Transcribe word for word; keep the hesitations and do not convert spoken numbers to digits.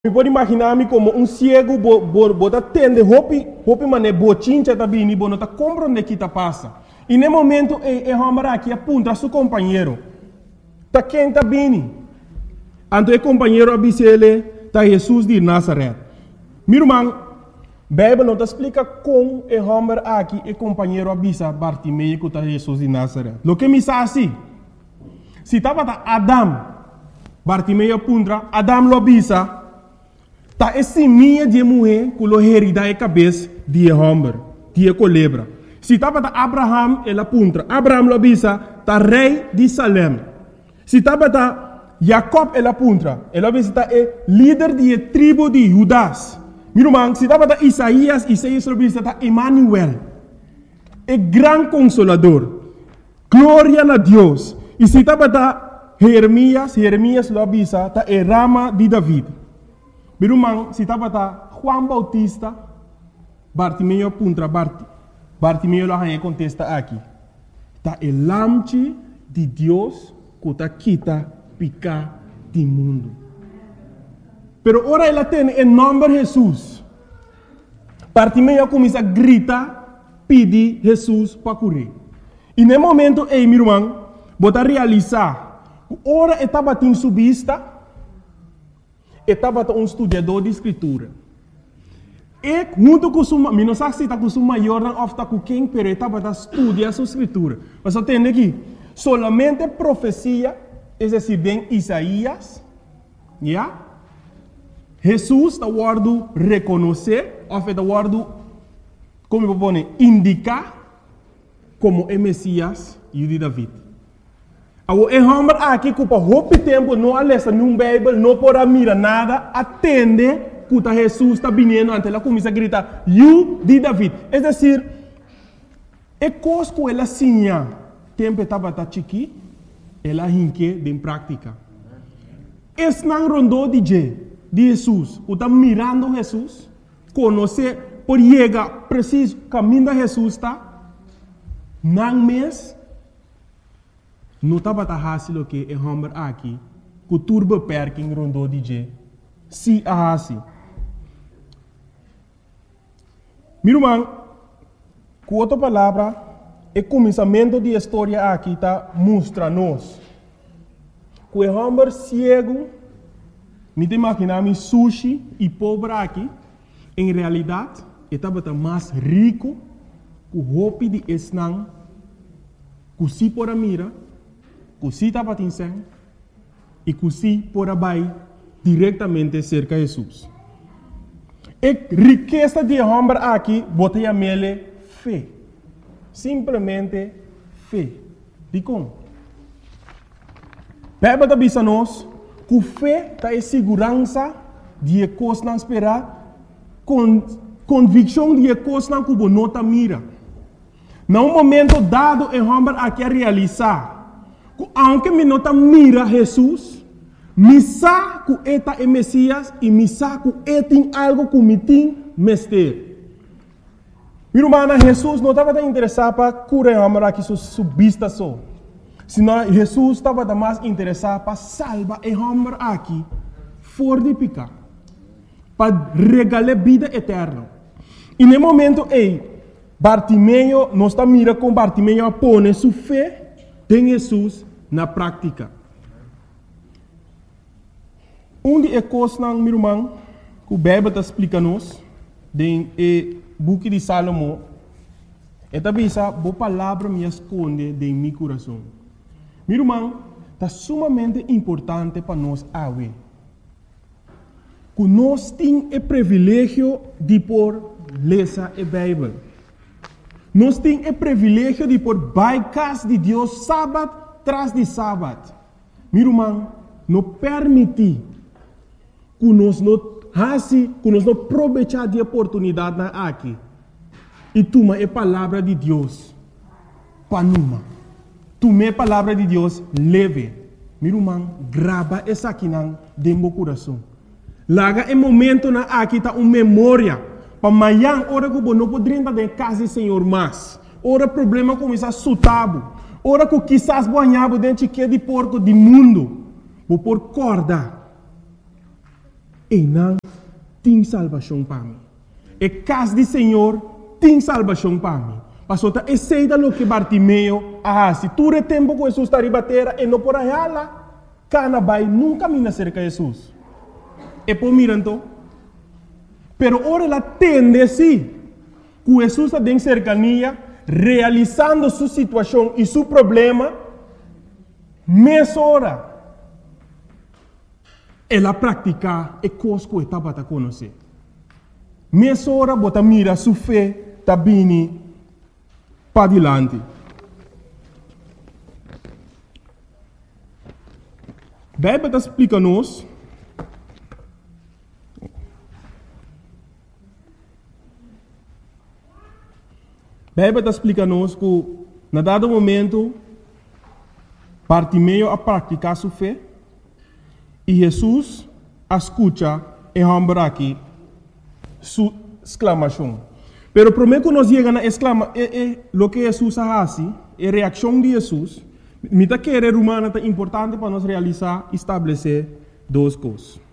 Me pode imaginar-me como um cego bota tende hopi hopi mané bochincha tá bini bono tá compreende que tá passa. E no momento é é homem aqui apunta seu companheiro. Tá quem tá bini. Anto é companheiro abisele tá Jesus de Nazaré. Meu irmão, Bíblia não te explica como é homem aqui é companheiro abisa Bartimeu que tá Jesus de Nazaré. Lo que me sa assim. Se tava tá Adam, Bartimeu apunta, Adam lo abisa. Tá esse minha de mulher que lo herida a cabeça de homem, de colebra. Se tava tá Abraham, ela apunta, Abraham lo avisa, tá rei de Salem. Se tava tá Jacob, ela apunta, ela avisa tá é líder de tribo de Judas. Meu irmão, se tava tá Isaías, Isaías lo avisa tá Emmanuel, é gran consolador. Glória a Deus. E se tava tá Jeremias, Jeremias lo avisa tá é rama de David. Meu irmão, se estava tá Juan Bautista, Bartimeu apunta, Bart, Bartimeu lá contesta aqui. Tá o lamche de Deus que tá quita picar do mundo. Pero ora ela tem em nome de Jesus. Bartimeu começa a gritar, pedir Jesus para curar. E no momento, ei, meu irmão, bota realizar, ora estava em subista. Estava um estudador de escritura. E junto com sua, não sei se está com sua maior ou está com quem, mas estava a estudar a sua escritura. Mas eu tenho aqui, solamente profecia, é decir, bem Isaías, yeah? Jesus está guardo reconhecer, ou está guardo, como eu vou indicar, como é Messias e de David. O homem aqui que por muito tempo não alessa num Bíblia, não pode mirar nada, atende que Jesus está vindo antes ela começa a gritar, "You de David". É decir, é coisa que ela sinha, tempo estava tá chiqui, ela hinque de prática. Esse não rondou de Jesus, que está mirando Jesus, conhecer, por chegar preciso caminho de Jesus está, não mês. Não estava fácil que é homem aqui, que o turbo perking rondou D J. Se é assim. Meu irmão, com outra palavra, o começamento da história aqui está mostra-nos que o homem cego, me imaginar sushi e pobre aqui, em realidade, estava mais rico que o roupa de esnang, que se por mira, que se estava atingindo e que se por abaixo diretamente cerca de Jesus. A riqueza de homem aqui, botei a mele fé. Simplesmente fé. De como? Bíblia está dizendo nós que fé está em segurança de coisas não esperar, com convicção de coisas não que não está mira. Num momento dado, o homem aqui a realizar. Aunque me nota mira Jesus, me sabe que eta é Messias e me sabe que eta tem algo que me tem mestre. Meu irmão, Jesus não estava interessado para curar a mulher que subista só. Senão Jesus estava mais interessado para salvar a mulher aqui, fora de picar, para regalar vida eterna. E no momento, ei, Bartimeu, não está mira com Bartimeu a pôr sua fé em Jesus na prática. Um de coisas, meu irmão, que o Bíblia está explicando-nos, no book de Salomão, é também essa boa palavra me esconde em meu coração. Meu irmão, está sumamente importante para nós ver que nós temos o privilégio de por ler a Bíblia. Nós temos o privilégio de por baicas de Deus sábado tras de sábado. Meu irmão, não permite que nós não assim, que nós não aproveitar de oportunidade aqui. E toma a palavra de Deus para numa. Toma a palavra de Deus leve. Meu irmão, grava essa aqui dentro do coração. Laga é momento na aqui tá uma memória. Para amanhã, hora que eu não poderia estar em casa, Senhor, mas hora problema começa a sutabo. Ora que quizás banhava dentro de porco do mundo, vou por corda. e não tem salvação para mim. E casa do Senhor tem salvação para mim. Passou a aceita o que Bartimeu ah, se tu é tempo que Jesus está ribatera e não por aí lá, cana vai nunca mina cerca de Jesus. E por miranto, pero ora ela tende sim, que Jesus está em cercania, realizando sua situação e seu problema, mês hora. Ela pratica e coisa que estava a conhecer. Mês hora, bota mira sua fé, está bem para adiante. A Bíblia explica-nos a Bíblia explica-nos que, na dado momento, Bartimeu a praticar sua fé e Jesus a escuta e lembra aqui sua exclamação. Pero primeiro que nós chegamos a exclamar, é, é, o que Jesus faz, é a reação de Jesus. Me está querendo humana é importante para nós realizar e estabelecer duas coisas.